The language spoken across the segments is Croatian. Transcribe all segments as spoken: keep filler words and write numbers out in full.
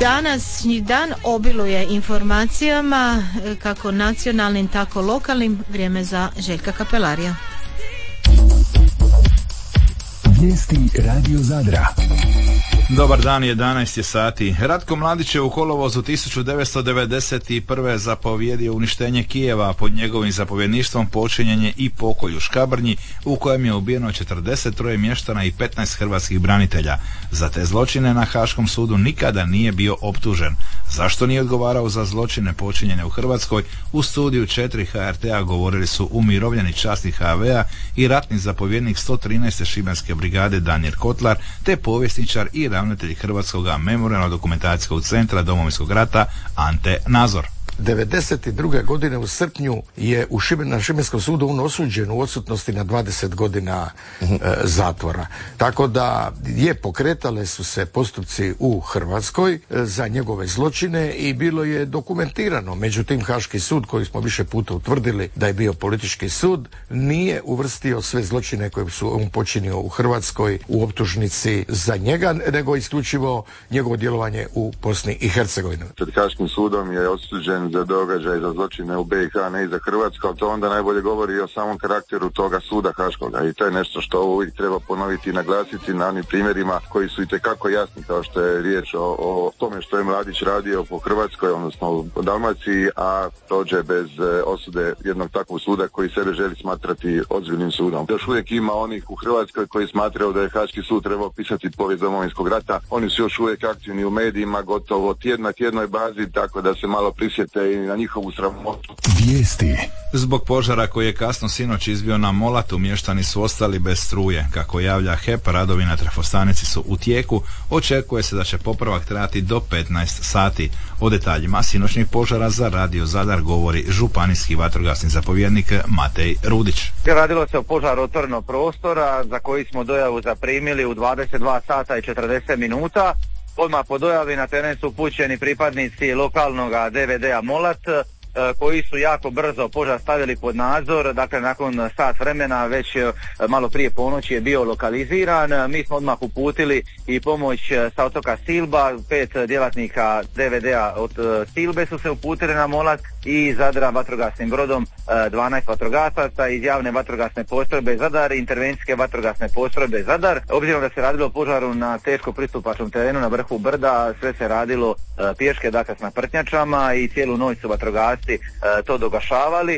Današnji dan obiluje informacijama kako nacionalnim, tako lokalnim. Vrijeme za Željka Kapelarija. Vijesti Radio Zadra. Dobar dan, jedanaest je sati. Ratko Mladić je u kolovozu tisuću devetsto devedeset prve zapovjedio uništenje Kijeva, a pod njegovim zapovjedništvom počinjen je i pokolj u Škabrnji, u kojem je ubijeno četrdeset troje mještana i petnaest hrvatskih branitelja. Za te zločine na Haškom sudu nikada nije bio optužen. Zašto nije odgovarao za zločine počinjene u Hrvatskoj? U studiju četiri H R T-a govorili su umirovljeni časnik H V-a i ratni zapovjednik sto trinaeste šibenske brigade Danijel Kotlar, te povjesničar i ravnatelj Hrvatskog memorijalno-dokumentacijskog centra Domovinskog rata Ante Nazor. devedeset druge godine u srpnju je u Šiben, na Šibenskom sudu on osuđen u odsutnosti na dvadeset godina e, zatvora. Tako da je pokretale su se postupci u Hrvatskoj e, za njegove zločine i bilo je dokumentirano. Međutim, Haški sud, koji smo više puta utvrdili da je bio politički sud, nije uvrstio sve zločine koje su on počinio u Hrvatskoj u optužnici za njega, nego isključivo njegovo djelovanje u Bosni i Hercegovini. Pred Haškim sudom je osuđen za događaj, za zločine u B i H, ne i za Hrvatsku, ali to onda najbolje govori o samom karakteru toga suda Haškoga i to je nešto što uvijek treba ponoviti i naglasiti na onim primjerima koji su itekako jasni, kao što je riječ o, o tome što je Mladić radio po Hrvatskoj, odnosno po Dalmaciji, a prođe bez e, osude jednog takvog suda koji sebe želi smatrati ozbiljnim sudom. Još uvijek ima onih u Hrvatskoj koji smatraju da je Haški sud trebao pisati povijest Domovinskog rata. Oni su još uvijek aktivni u medijima, gotovo tjedna tjednoj bazi, tako da se malo prisjete i na njihovu sramotu. Vijesti. Zbog požara koji je kasno sinoć izbio na Molatu, mještani su ostali bez struje. Kako javlja H E P, radovi na trafostanici su u tijeku. Očekuje se da će popravak trajati do petnaest sati. O detaljima sinoćnih požara za Radio Zadar govori županijski vatrogasni zapovjednik Matej Rudić. Radilo se o požaru otvorenog prostora za koji smo dojavu zaprimili u dvadeset dva sata i četrdeset minuta. Odmah po dojavi na teren su upućeni pripadnici lokalnog D V D-a Molat, koji su jako brzo požar stavili pod nadzor. Dakle, nakon sat vremena, već malo prije ponoći je bio lokaliziran. Mi smo odmah uputili i pomoć sa otoka Silba. Pet djelatnika D V D-a od Silbe su se uputili na Molat i Zadra vatrogasnim brodom dvanaest vatrogasaca iz javne vatrogasne postrojbe Zadar i intervencijske vatrogasne postrojbe Zadar. Obzirom da se radilo o požaru na teško pristupačnom terenu na vrhu brda, sve se radilo pješke, dakle s naprtnjačama, i cijelu noć su vatrogasci to dogašavali.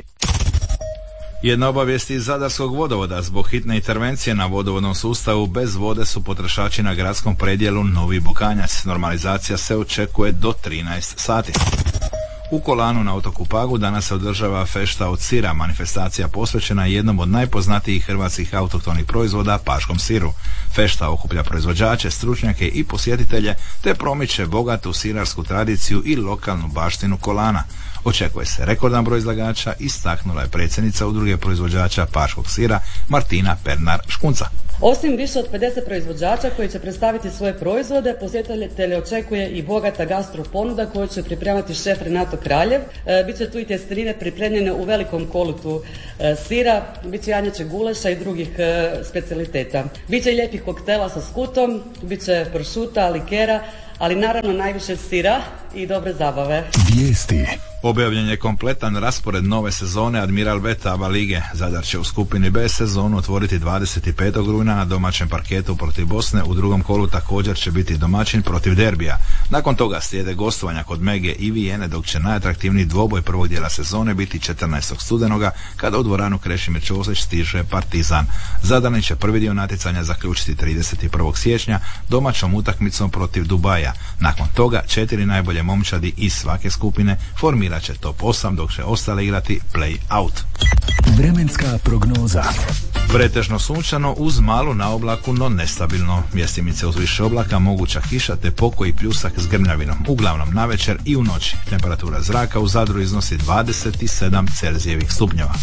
Jedna obavijest iz Zadarskog vodovoda. Zbog hitne intervencije na vodovodnom sustavu bez vode su potrošači na gradskom predjelu Novi Bukanjac. Normalizacija se očekuje do trinaest sati. U Kolanu na otoku Pagu danas se održava fešta od sira, manifestacija posvećena jednom od najpoznatijih hrvatskih autohtonih proizvoda, paškom siru. Fešta okuplja proizvođače, stručnjake i posjetitelje, te promiče bogatu sirarsku tradiciju i lokalnu baštinu Kolana. Očekuje se rekordan broj izlagača, istaknula je predsjednica udruge proizvođača paškog sira Martina Pernar-Škunca. Osim više od pedeset proizvođača koji će predstaviti svoje proizvode, posjetitelje očekuje i bogata gastro ponuda koju će pripremati šef Renato Kraljev. E, Biće tu i tjestenine pripremljene u velikom kolutu e, sira, biće janjače guleša i drugih e, specijaliteta. Biće i lijepih koktela sa skutom, biće pršuta, likera, ali naravno najviše sira i dobre zabave. Vijesti. Objavljen je kompletan raspored nove sezone Admiral Bet A B A lige. Zadar će u skupini B sezonu otvoriti dvadeset petog rujna na domaćem parketu protiv Bosne. U drugom kolu također će biti domaćin protiv Derbija. Nakon toga slijede gostovanja kod Mege i Vijene, dok će najatraktivniji dvoboj prvog dijela sezone biti četrnaestog studenoga kada u dvoranu Krešimir Ćosić stiže Partizan. Zadarni će prvi dio natjecanja zaključiti trideset prvog siječnja domaćom utakmicom protiv Dubaja. Nakon toga četiri najbolje momčadi iz svake skupine formiraju će top osam, dok će ostale igrati play-out. Vremenska prognoza. Pretežno sunčano uz malu naoblaku, no nestabilno. Mjestimice uz više oblaka, moguća kiša te pokoji pljusak s grmljavinom. Uglavnom navečer i u noći. Temperatura zraka u Zadru iznosi dvadeset sedam Celzijevih stupnjeva.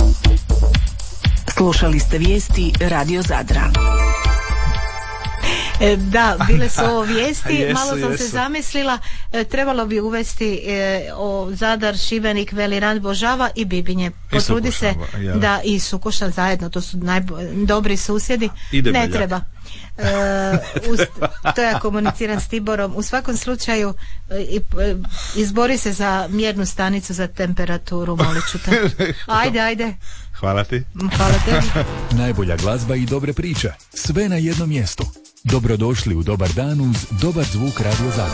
Slušali ste vijesti Radio Zadra. E, da, bile su ovo vijesti, Jesu, malo sam jesu. se zamislila, e, trebalo bi uvesti e, o Zadar, Šibenik, Velirand, Božava i Bibinje. Potrudi se Sukošan, ja. da i Sukošan zajedno, to su najbo- dobri susjedi. I Ne Debeljak. treba. E, uz, to ja komuniciram s Tiborom. U svakom slučaju e, i- e, izbori se za mjernu stanicu za temperaturu, molit ću te. Ajde, ajde. Hvala ti. Hvala tebi. Najbolja glazba i dobre priče. Sve na jednom mjestu. Dobrodošli u Dobar dan uz dobar zvuk Radio Zadar.